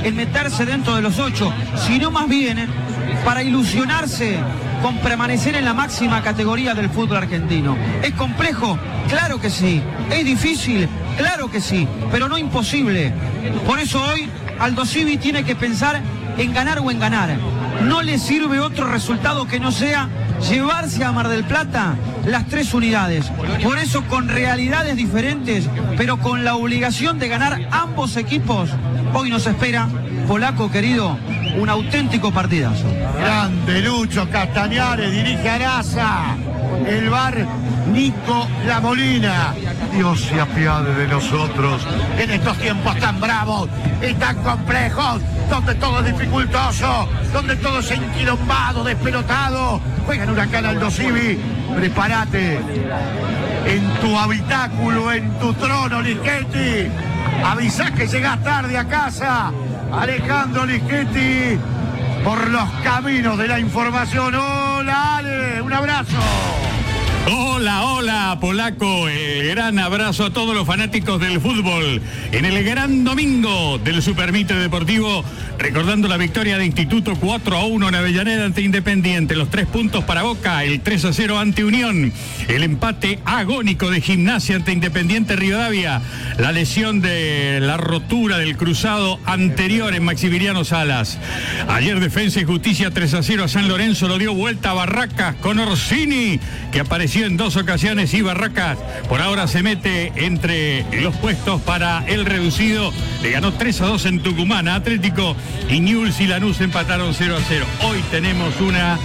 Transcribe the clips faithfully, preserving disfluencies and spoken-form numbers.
en meterse dentro de los ocho, sino más bien para ilusionarse con permanecer en la máxima categoría del fútbol argentino. ¿Es complejo? Claro que sí. ¿Es difícil? Claro que sí, pero no imposible. Por eso hoy Aldo Civi tiene que pensar en ganar o en ganar. No le sirve otro resultado que no sea llevarse a Mar del Plata las tres unidades. Por eso, con realidades diferentes, pero con la obligación de ganar ambos equipos, hoy nos espera, polaco querido, un auténtico partidazo. Grande Lucho Castañares, dirige Arasa. El bar Nico La Molina. Dios se apiade de nosotros en estos tiempos tan bravos y tan complejos, donde todo es dificultoso, donde todo es enquilombado, despelotado. Juega en Huracán Aldo Civi. Prepárate en tu habitáculo, en tu trono, Lischetti. Avisá que llegás tarde a casa. Alejandro Lischetti por los caminos de la información. Hola, Ale, un abrazo. Hola, hola, polaco. El gran abrazo a todos los fanáticos del fútbol en el gran domingo del Supermite Deportivo, recordando la victoria de Instituto cuatro a uno en Avellaneda ante Independiente, los tres puntos para Boca, el tres a cero ante Unión, el empate agónico de Gimnasia ante Independiente Rivadavia, la lesión de la rotura del cruzado anterior en Maximiliano Salas. Ayer Defensa y Justicia tres a cero a San Lorenzo, lo dio vuelta a Barracas con Orsini, que apareció en dos ocasiones, y Barracas por ahora se mete entre los puestos para el reducido. Le ganó tres a dos en Tucumán a Atlético, y Newell's y Lanús empataron cero a cero. Hoy tenemos una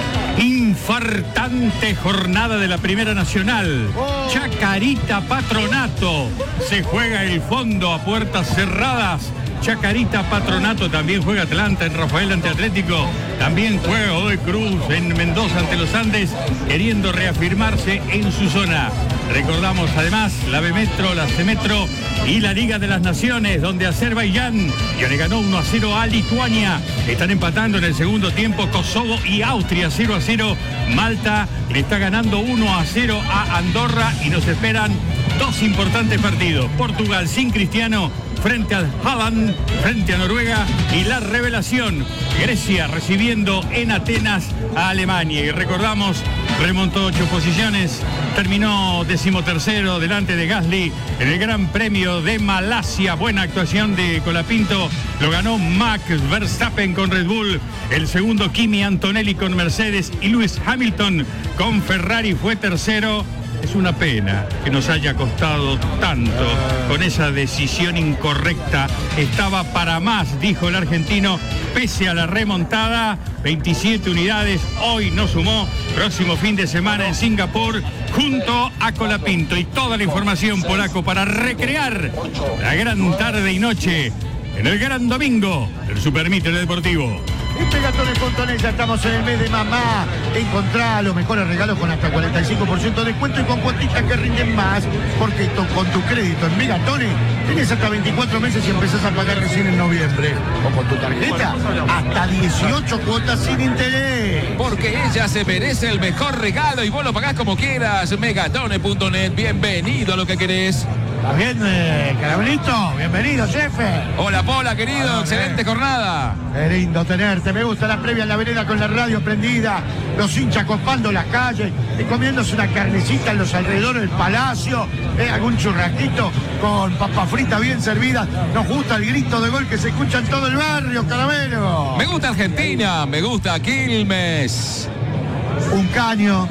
infartante jornada de la Primera Nacional. Chacarita Patronato, se juega el fondo a puertas cerradas. Chacarita Patronato, también juega Atlanta en Rafael ante Atlético, también juega Godoy Cruz en Mendoza ante los Andes, queriendo reafirmarse en su zona. Recordamos además la B Metro, la C Metro y la Liga de las Naciones, donde Azerbaiyán ya le ganó uno a cero a Lituania. Están empatando en el segundo tiempo Kosovo y Austria cero a cero. Malta le está ganando uno a cero a Andorra, y nos esperan dos importantes partidos. Portugal sin Cristiano frente al Haaland, frente a Noruega, y la revelación, Grecia recibiendo en Atenas a Alemania. Y recordamos, remontó ocho posiciones, terminó decimotercero delante de Gasly en el Gran Premio de Malasia. Buena actuación de Colapinto, lo ganó Max Verstappen con Red Bull, el segundo Kimi Antonelli con Mercedes, y Lewis Hamilton con Ferrari fue tercero. Es una pena que nos haya costado tanto con esa decisión incorrecta. Estaba para más, dijo el argentino, pese a la remontada. veintisiete unidades, hoy no sumó. Próximo fin de semana en Singapur, junto a Colapinto. Y toda la información, polaco, para recrear la gran tarde y noche en el gran domingo del Supermite Deportivo. En Pegatones Pontones ya estamos en el mes de mamá. Encontrá los mejores regalos con hasta cuarenta y cinco por ciento de descuento y con cuotitas que rinden más. Porque to, con tu crédito en Megatones tienes hasta veinticuatro meses y empezás a pagar recién en noviembre. O con tu tarjeta, hasta dieciocho cuotas sin interés. Porque ella se merece el mejor regalo y vos lo pagás como quieras. Megatones punto net, bienvenido a lo que querés. ¿Está bien, eh, Caramelito? Bienvenido, jefe. Hola, Pola, querido. Hola, excelente eh. jornada. Qué lindo tenerte. Me gusta la previa en la vereda con la radio prendida, los hinchas copando las calles y comiéndose una carnecita en los alrededores del palacio, eh, algún churrasquito con papa frita bien servida. Nos gusta el grito de gol que se escucha en todo el barrio, Caramelo. Me gusta Argentina, me gusta Quilmes. Un caño,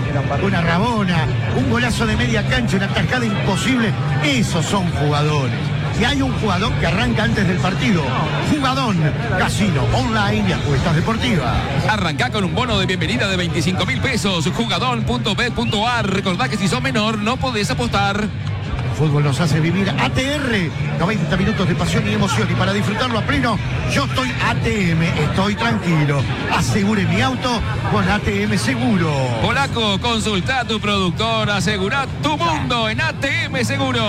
una rabona, un golazo de media cancha, una atajada imposible. Esos son jugadores. Y hay un jugador que arranca antes del partido. Jugadón, casino online y apuestas deportivas. Arrancá con un bono de bienvenida de veinticinco mil pesos. Jugadón punto bet punto a r. Recordá que si sos menor no podés apostar. Fútbol nos hace vivir A T R, noventa minutos de pasión y emoción, y para disfrutarlo a pleno, yo estoy A T M, estoy tranquilo. Asegure mi auto con A T M Seguro. Polaco, consulta a tu productor, asegura tu mundo en A T M Seguros.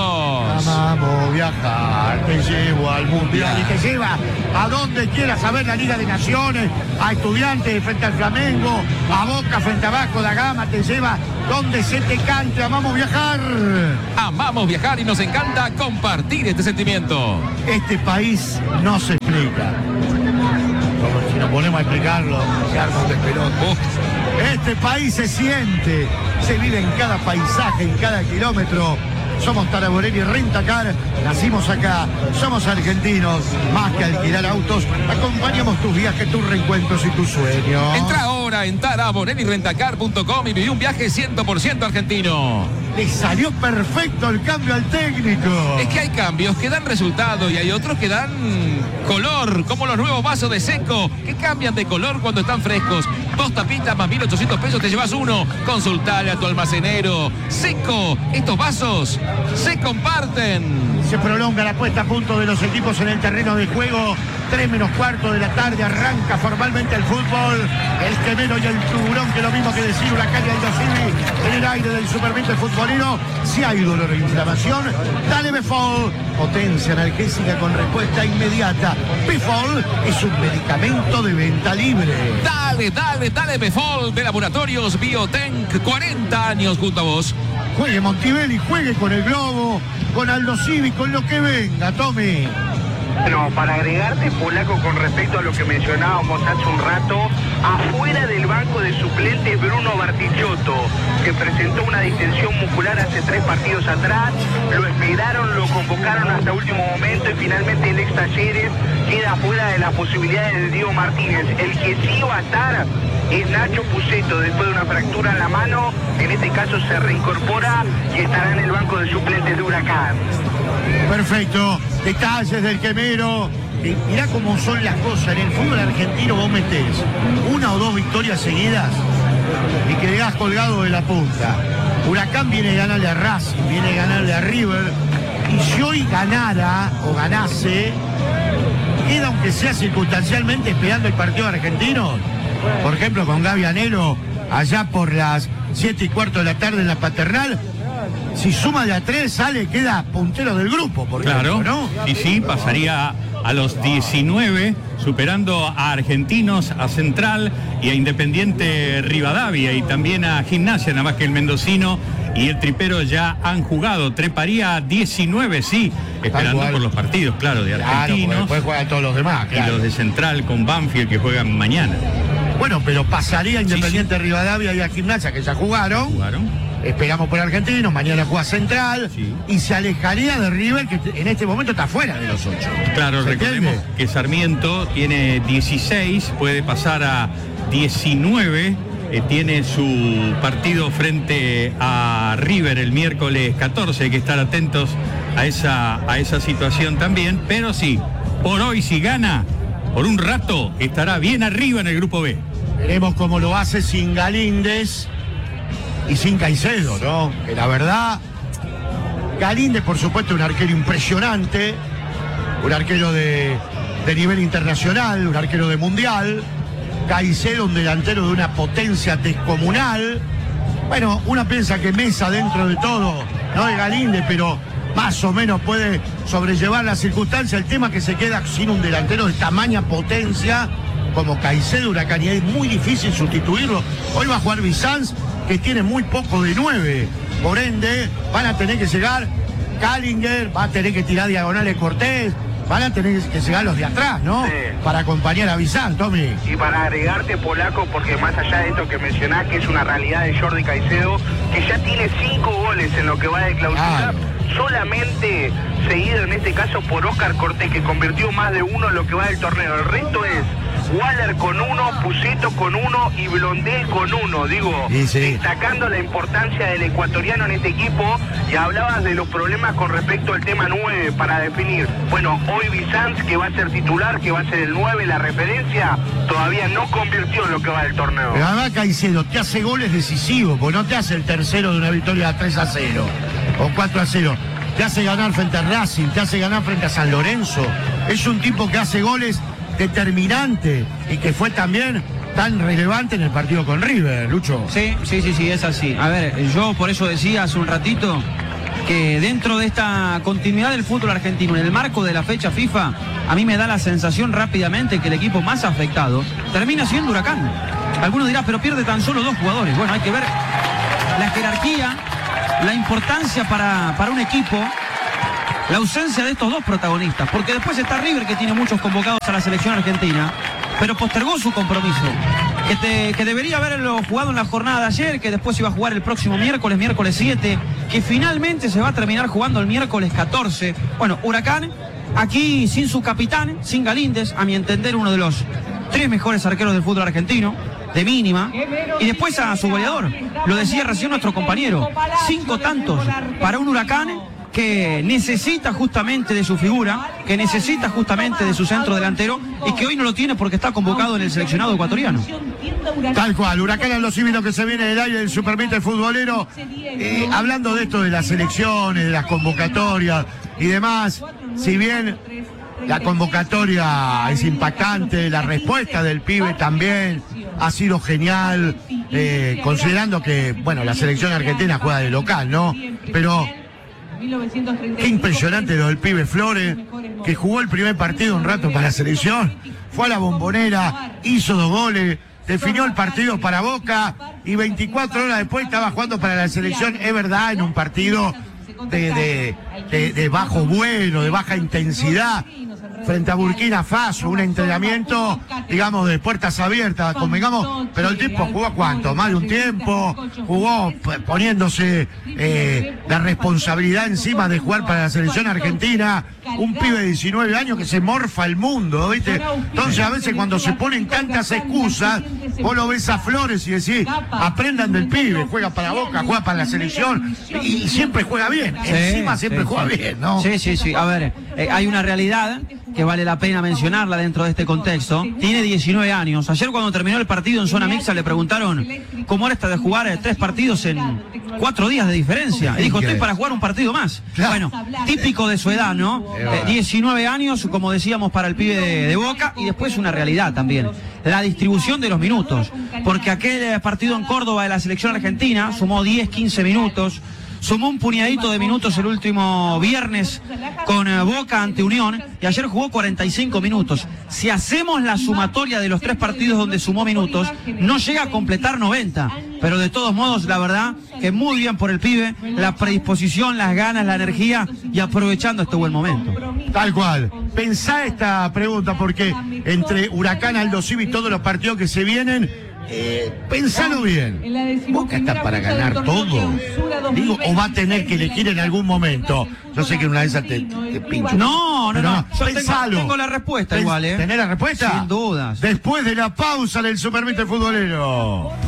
Amamos viajar, te llevo al mundial y te lleva a donde quieras, a ver la Liga de Naciones, a Estudiantes frente al Flamengo, a Boca frente a Vasco da Gama, te lleva donde se te cante. Amamos viajar. Amamos viajar y nos encanta compartir este sentimiento. sentimiento. Este país no se explica. Como si nos ponemos a explicarlo, se arma un despelote. Uh. Este país se siente, se vive en cada paisaje, en cada kilómetro. Somos Taraborelli Rentacar, nacimos acá, somos argentinos, más que alquilar autos, acompañamos tus viajes, tus reencuentros y tus sueños. Entra ahora en taraborelli rentacar punto com y viví un viaje cien por ciento argentino. Le salió perfecto el cambio al técnico. Es que hay cambios que dan resultado y hay otros que dan color, como los nuevos vasos de Seco, que cambian de color cuando están frescos. Dos tapitas más mil ochocientos pesos, te llevas uno. Consultale a tu almacenero. Seco, estos vasos se comparten. Se prolonga la puesta a punto de los equipos en el terreno de juego. Tres menos cuarto de la tarde arranca formalmente el fútbol. El Quemero y el Tiburón, que lo mismo que decir Huracán y Aldo Civi en el aire del suplemento futbolero. Si hay dolor o inflamación, dale Befol. Potencia analgésica con respuesta inmediata. Befol es un medicamento de venta libre. Dale, dale, dale Befol de Laboratorios Biotenc. cuarenta años junto a vos. Juegue Montivelli, juegue con el Globo, con Aldo Civi, con lo que venga, Tommy. No, para agregarte, Polaco, con respecto a lo que mencionábamos hace un rato, afuera del banco de suplentes Bruno Bartichotto, que presentó una distensión muscular hace tres partidos atrás, lo esperaron, lo convocaron hasta último momento y finalmente el ex Talleres queda fuera de las posibilidades de Diego Martínez. El que sí va a estar es Nacho Puceto, después de una fractura en la mano, en este caso se reincorpora y estará en el banco de suplentes de Huracán. Perfecto, detalles del Quemero. Eh, mirá cómo son las cosas. En el fútbol argentino vos metés una o dos victorias seguidas y quedás colgado de la punta. Huracán viene a ganarle a Racing, viene a ganarle a River. Y si hoy ganara o ganase, queda aunque sea circunstancialmente esperando el partido argentino. Por ejemplo, con Gaby Anelo, allá por las siete y cuarto de la tarde en la Paternal. Si suma de a tres, sale, queda puntero del grupo, por claro, ejemplo, ¿no? Y sí, pasaría a los diecinueve, superando a Argentinos, a Central y a Independiente Rivadavia y también a Gimnasia, nada más que el mendocino y el tripero ya han jugado. Treparía a diecinueve, sí, esperando por los partidos, claro, de Argentinos. Claro, después juegan todos los demás, claro. Y los de Central con Banfield que juegan mañana. Bueno, pero pasaría a Independiente sí, sí. Rivadavia y a Gimnasia, que ya jugaron. Jugaron. Esperamos por Argentinos, mañana juega Central, sí. Y se alejaría de River, que en este momento está fuera de los ocho. Claro, recordemos entiende? que Sarmiento tiene dieciséis, puede pasar a diecinueve, eh, tiene su partido frente a River el miércoles catorce, hay que estar atentos a esa, a esa situación también, pero sí, por hoy si gana, por un rato estará bien arriba en el grupo B. Veremos cómo lo hace sin Galíndez y sin Caicedo, ¿no? Que la verdad, Galíndez, por supuesto, un arquero impresionante, un arquero de, de nivel internacional, un arquero de mundial. Caicedo, un delantero de una potencia descomunal. Bueno, uno piensa que Mesa, dentro de todo, no es Galíndez, pero más o menos puede sobrellevar la circunstancia. El tema es que se queda sin un delantero de tamaña potencia como Caicedo, Huracán, y es muy difícil sustituirlo. Hoy va a jugar Bizanz, que tiene muy poco de nueve, por ende van a tener que llegar Callinger, va a tener que tirar diagonales Cortés, van a tener que llegar los de atrás, ¿no? Sí. Para acompañar a Bizanz, Tommy. Y para agregarte, Polaco, porque más allá de esto que mencionás, que es una realidad de Jordi Caicedo, que ya tiene cinco goles en lo que va de clausura, claro. Solamente seguido en este caso por Oscar Cortés, que convirtió más de uno en lo que va del torneo. El resto es Waller con uno, Puceto con uno y Blondel con uno, digo, sí, sí. Destacando la importancia del ecuatoriano en este equipo. Y hablabas de los problemas con respecto al tema nueve para definir. Bueno, hoy Bizanz, que va a ser titular, que va a ser el nueve, la referencia, todavía no convirtió en lo que va del torneo. Pero además Caicedo te hace goles decisivos, porque no te hace el tercero de una victoria tres a cero o cuatro a cero. Te hace ganar frente a Racing, te hace ganar frente a San Lorenzo. Es un tipo que hace goles determinante y que fue también tan relevante en el partido con River, Lucho. Sí, sí, sí, sí, es así. A ver, yo por eso decía hace un ratito que dentro de esta continuidad del fútbol argentino, en el marco de la fecha FIFA, a mí me da la sensación rápidamente que el equipo más afectado termina siendo Huracán. Algunos dirán, pero pierde tan solo dos jugadores. Bueno, hay que ver la jerarquía, la importancia para, para un equipo la ausencia de estos dos protagonistas, porque después está River, que tiene muchos convocados a la selección argentina, pero postergó su compromiso, que, te, que debería haberlo jugado en la jornada de ayer, que después iba a jugar el próximo miércoles, miércoles siete, que finalmente se va a terminar jugando el miércoles catorce. Bueno, Huracán, aquí sin su capitán, sin Galíndez, a mi entender uno de los tres mejores arqueros del fútbol argentino, de mínima, y después a su goleador, lo decía recién nuestro compañero, cinco tantos para un Huracán que necesita justamente de su figura, que necesita justamente de su centro delantero y que hoy no lo tiene porque está convocado en el seleccionado ecuatoriano. Tal cual, Huracán Aldo Civi, lo que se viene del aire del Supermite futbolero. Eh, hablando de esto de las selecciones, de las convocatorias y demás, si bien la convocatoria es impactante, la respuesta del pibe también ha sido genial, eh, considerando que, bueno, la selección argentina juega de local, ¿no? Pero qué impresionante lo del pibe Flores, que jugó el primer partido un rato para la selección, fue a la Bombonera, hizo dos goles, definió el partido para Boca y veinticuatro horas después estaba jugando para la selección, es verdad, en un partido de, de, de, de bajo vuelo, de baja intensidad, frente a Burkina Faso, un entrenamiento, digamos, de puertas abiertas, convengamos, pero el tipo jugó cuánto, más de un tiempo, jugó poniéndose eh, la responsabilidad encima de jugar para la selección argentina, un pibe de diecinueve años que se morfa el mundo, ¿viste? Entonces a veces cuando se ponen tantas excusas, vos lo ves a Flores y decís, aprendan del pibe, juega para Boca, juega para la selección, y, y siempre juega bien, sí, encima siempre sí, juega sí. bien, ¿no? Sí, sí, sí, a ver, eh, hay una realidad que vale la pena mencionarla dentro de este contexto. Tiene diecinueve años. Ayer cuando terminó el partido en zona mixta le preguntaron cómo era esta de jugar tres partidos en cuatro días de diferencia. Y dijo, estoy para jugar un partido más. Bueno, típico de su edad, ¿no? Eh, diecinueve años, como decíamos, para el pibe de, de Boca, y después una realidad también. La distribución de los minutos. Porque aquel partido en Córdoba de la selección argentina sumó diez, quince minutos. Sumó un puñadito de minutos el último viernes con eh, Boca ante Unión y ayer jugó cuarenta y cinco minutos. Si hacemos la sumatoria de los tres partidos donde sumó minutos, no llega a completar noventa. Pero de todos modos, la verdad que muy bien por el pibe, la predisposición, las ganas, la energía y aprovechando este buen momento. Tal cual. Pensá esta pregunta porque entre Huracán, Aldo Civi y todos los partidos que se vienen, Eh, pensalo bien. Boca está para ganar todo. Digo, o va a tener que elegir en algún momento. Yo sé que una de esas te, te pincho. No, no, no. no. Yo Pensalo. tengo, tengo la respuesta Pens igual, ¿eh? ¿Tenés la respuesta? Sin dudas. Después de la pausa del Supermite futbolero.